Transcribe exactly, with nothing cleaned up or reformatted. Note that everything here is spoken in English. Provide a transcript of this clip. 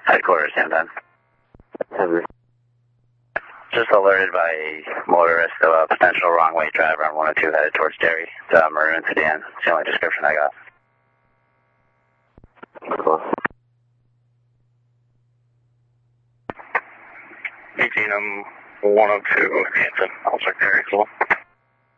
Headquarters, Sam Dunn. Just alerted by a motorist of a potential wrong-way driver on one oh two headed towards Derry. It's uh, maroon sedan. It's the only description I got. eighteen, um, one oh two, Hanson. I'll check Derry as well.